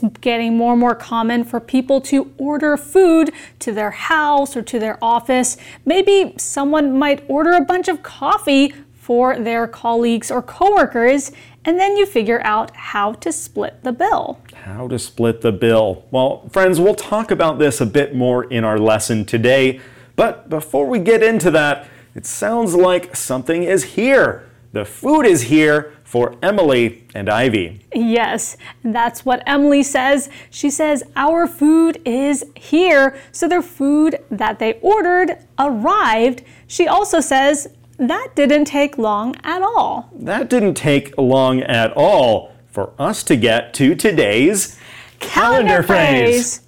getting more and more common for people to order food to their house or to their office. Maybe someone might order a bunch of coffee for their colleagues or coworkers, and then you figure out how to split the bill. How to split the bill. Well, friends, we'll talk about this a bit more in our lesson today. But before we get into that, it sounds like something is here. The food is here for Emily and Ivy. Yes, that's what Emily says. She says, our food is here. So their food that they ordered arrived. She also says, that didn't take long at all. That didn't take long at all for us to get to today's calendar phrase.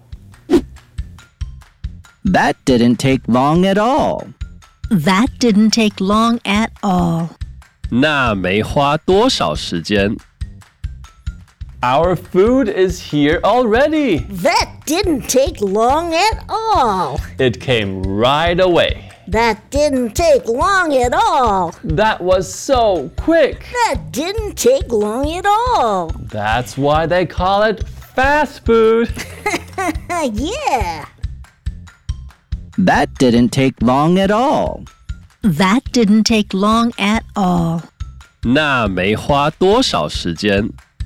That didn't take long at all. That didn't take long at all. 那没花多少时间。Our food is here already. That didn't take long at all. It came right away. That didn't take long at all. That was so quick. That didn't take long at all. That's why they call it fast food. Yeah. That didn't take long at all. That didn't take long at all. 那没花多少时间。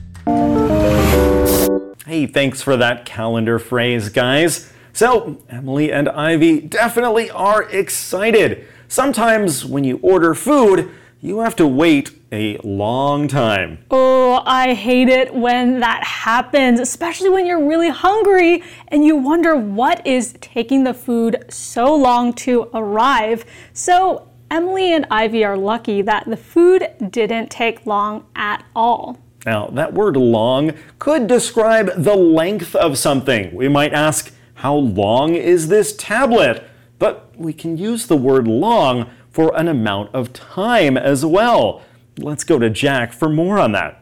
Hey, thanks for that calendar phrase, guys. So, Emily and Ivy definitely are excited. Sometimes when you order food, you have to wait a long time. Oh, I hate it when that happens, especially when you're really hungry and you wonder what is taking the food so long to arrive. So, Emily and Ivy are lucky that the food didn't take long at all. Now, that word long could describe the length of something. We might ask, how long is this tablet? But we can use the word long for an amount of time as well. Let's go to Jack for more on that.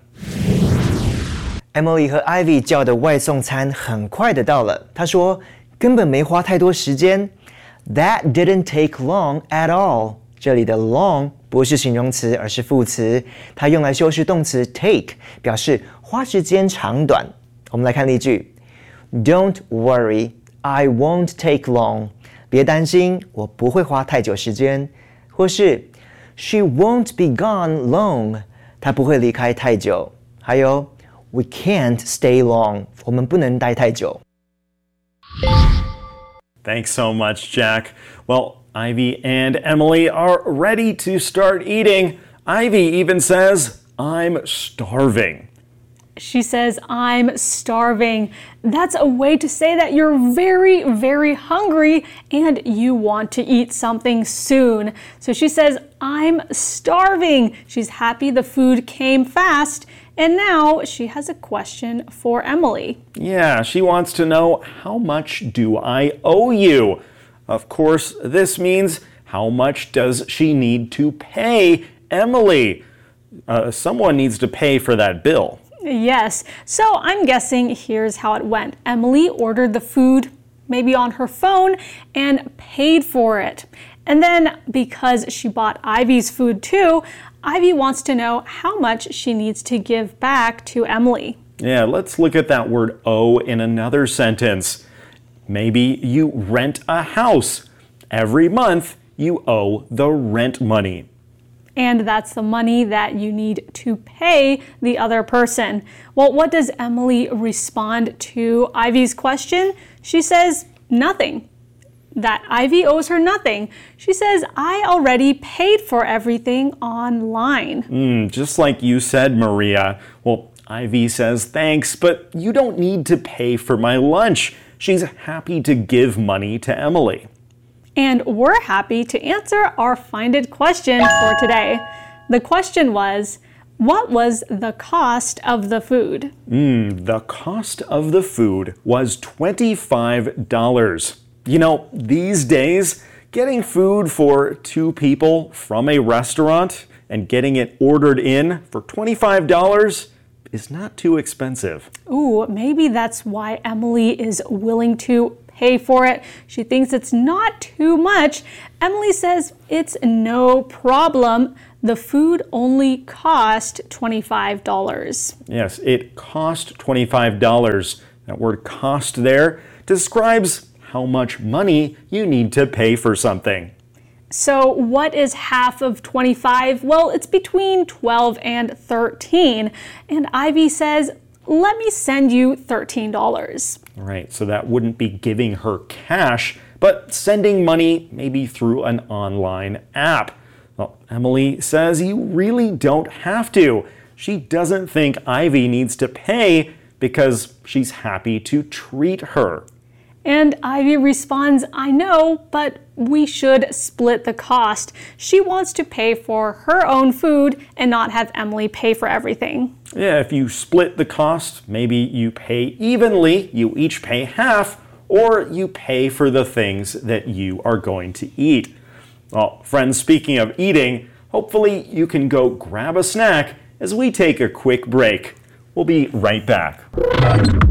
Emily 和 Ivy 叫的外送餐很快的到了。她说根本没花太多时间。That didn't take long at all. 这里的 long 不是形容词，而是副词，它用来修饰动词 take， 表示花时间长短。我们来看例句 ：Don't worry, I won't take long. 别担心，我不会花太久时间。或是 She won't be gone long. 她不会离开太久。还有 We can't stay long. 我们不能待太久。 Thanks so much, Jack. Well, Ivy and Emily are ready to start eating. Ivy even says, I'm starving. She says, I'm starving. That's a way to say that you're very, very hungry and you want to eat something soon. So she says, I'm starving. She's happy the food came fast. And now she has a question for Emily. Yeah, she wants to know, how much do I owe you? Of course, this means, how much does she need to pay Emily? Someone needs to pay for that bill. Yes, so I'm guessing here's how it went. Emily ordered the food, maybe on her phone, and paid for it. And then because she bought Ivy's food too, Ivy wants to know how much she needs to give back to Emily. Yeah, let's look at that word owe in another sentence. Maybe you rent a house. Every month you owe the rent money. And that's the money that you need to pay the other person. Well, what does Emily respond to Ivy's question? She says nothing. That Ivy owes her nothing. She says, I already paid for everything online. Just like you said, Maria. Well, Ivy says thanks, but you don't need to pay for my lunch. She's happy to give money to Emily. And we're happy to answer our Find It question for today. The question was, what was the cost of the food? The cost of the food was $25. You know, these days, getting food for 2 people from a restaurant and getting it ordered in for $25 is not too expensive. Ooh, maybe that's why Emily is willing to pay for it. She thinks it's not too much. Emily says it's no problem. The food only cost $25. Yes, it cost $25. That word cost there describes how much money you need to pay for something. So what is half of 25? Well, it's between 12 and 13. And Ivy says, let me send you $13. Right, so that wouldn't be giving her cash, but sending money maybe through an online app. Well, Emily says you really don't have to. She doesn't think Ivy needs to pay because she's happy to treat her. And Ivy responds, I know, but we should split the cost. She wants to pay for her own food and not have Emily pay for everything. Yeah, if you split the cost, maybe you pay evenly, you each pay half, or you pay for the things that you are going to eat. Well, friends, speaking of eating, hopefully you can go grab a snack as we take a quick break. We'll be right back.